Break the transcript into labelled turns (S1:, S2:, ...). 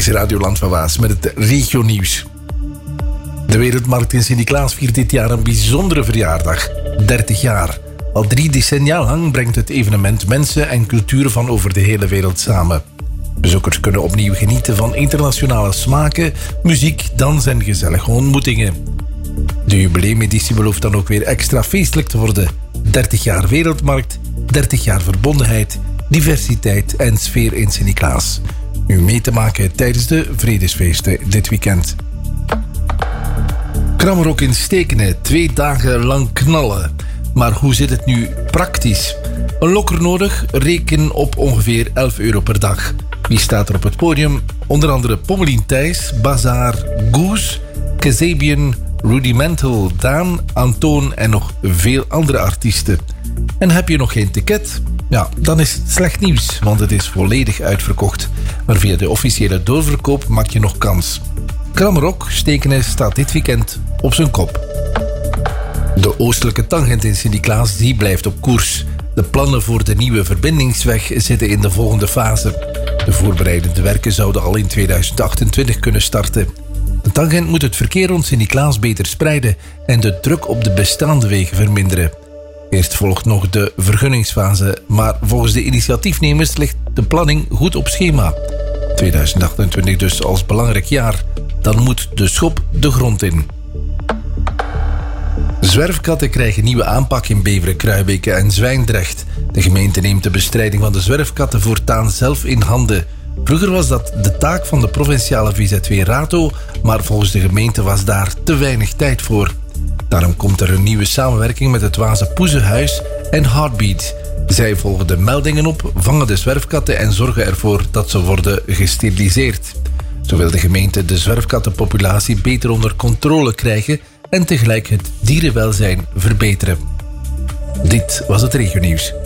S1: is Radioland van Waas met het regionieuws. De Wereldmarkt in Sint-Niklaas viert dit jaar een bijzondere verjaardag. 30 jaar. Al 3 decennia lang brengt het evenement mensen en culturen van over de hele wereld samen. Bezoekers kunnen opnieuw genieten van internationale smaken, muziek, dans en gezellige ontmoetingen. De jubileumeditie belooft dan ook weer extra feestelijk te worden. 30 jaar Wereldmarkt, 30 jaar verbondenheid, diversiteit en sfeer in Sint-Niklaas. U mee te maken tijdens de Vredesfeesten dit weekend. Kramrock in Stekene, 2 dagen lang knallen. Maar hoe zit het nu praktisch? Een lokker nodig, reken op ongeveer €11 per dag. Wie staat er op het podium? Onder andere Pommelien Thijs, Bazaar, Goes, Kasabian, Rudimental, Daan, Antoon en nog veel andere artiesten. En heb je nog geen ticket? Ja, dan is het slecht nieuws, want het is volledig uitverkocht. Maar via de officiële doorverkoop maak je nog kans. Kramrock Stekene staat dit weekend op zijn kop. De oostelijke tangent in Sint-Niklaas die blijft op koers. De plannen voor de nieuwe verbindingsweg zitten in de volgende fase. De voorbereidende werken zouden al in 2028 kunnen starten. De tangent moet het verkeer rond Sint-Niklaas beter spreiden en de druk op de bestaande wegen verminderen. Eerst volgt nog de vergunningsfase, maar volgens de initiatiefnemers ligt de planning goed op schema. 2028 dus als belangrijk jaar. Dan moet de schop de grond in. Zwerfkatten krijgen nieuwe aanpak in Beveren, Kruibeke en Zwijndrecht. De gemeente neemt de bestrijding van de zwerfkatten voortaan zelf in handen. Vroeger was dat de taak van de provinciale VZW Rato, maar volgens de gemeente was daar te weinig tijd voor. Daarom komt er een nieuwe samenwerking met het Waase Poezenhuis en Heartbeat. Zij volgen de meldingen op, vangen de zwerfkatten en zorgen ervoor dat ze worden gesteriliseerd. Zo wil de gemeente de zwerfkattenpopulatie beter onder controle krijgen en tegelijk het dierenwelzijn verbeteren. Dit was het regionieuws.